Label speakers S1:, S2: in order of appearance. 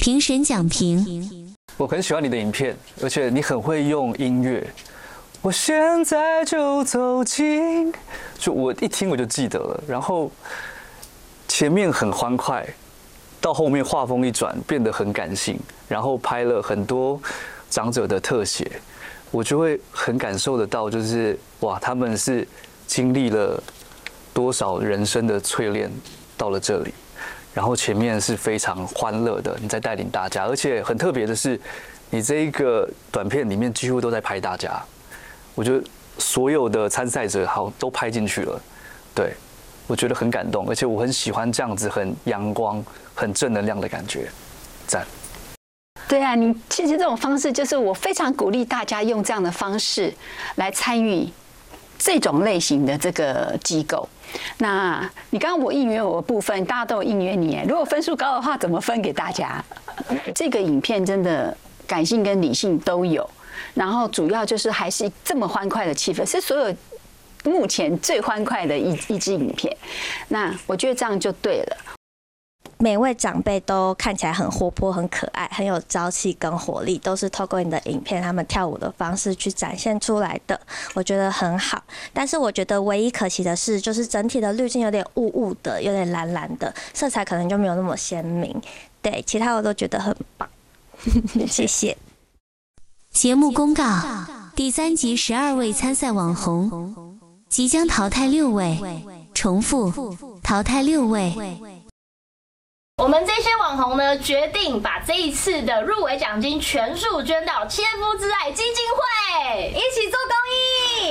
S1: 评审讲评。
S2: 我很喜欢你的影片，而且你很会用音乐。我现在就走进，就我一听我就记得了。然后前面很欢快，到后面画风一转变得很感性，然后拍了很多长者的特写，我就会很感受得到，就是哇，他们是经历了多少人生的淬炼到了这里。然后前面是非常欢乐的，你在带领大家，而且很特别的是，你这一个短片里面几乎都在拍大家，我觉得所有的参赛者好都拍进去了，对，我觉得很感动，而且我很喜欢这样子很阳光、很正能量的感觉，赞。
S3: 对啊，你其实这种方式就是我非常鼓励大家用这样的方式来参与这种类型的这个机构。那你刚刚我应援我的部分，大家都有应援你，如果分数高的话，怎么分给大家？这个影片真的感性跟理性都有，然后主要就是还是这么欢快的气氛，是所有目前最欢快的一支影片。那我觉得这样就对了。
S4: 每位长辈都看起来很活泼、很可爱、很有朝气跟活力，都是透过你的影片，他们跳舞的方式去展现出来的，我觉得很好。但是我觉得唯一可惜的是，就是整体的滤镜有点雾雾的，有点蓝蓝的，色彩可能就没有那么鲜明。对，其他我都觉得很棒，谢谢。
S1: 节目公告：第3集12位参赛网红即将淘汰6位，重复淘汰6位。
S5: 我们这些网红呢，决定把这一次的入围奖金全数捐到千夫之爱基金会，
S6: 一起做公益。